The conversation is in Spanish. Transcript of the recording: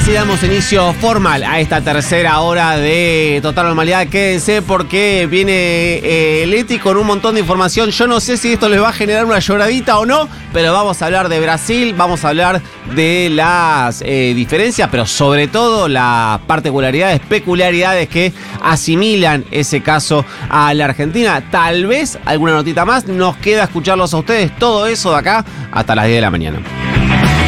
sí damos inicio formal a esta tercera hora de Total Normalidad. Quédense porque viene Leti con un montón de información. Yo no sé si esto les va a generar una lloradita o no, pero vamos a hablar de Brasil, vamos a hablar de las diferencias, pero sobre todo las particularidades, peculiaridades que asimilan ese caso a la Argentina. Tal vez alguna notita más. Nos queda escucharlos a ustedes. Todo eso de acá hasta las 10 de la mañana.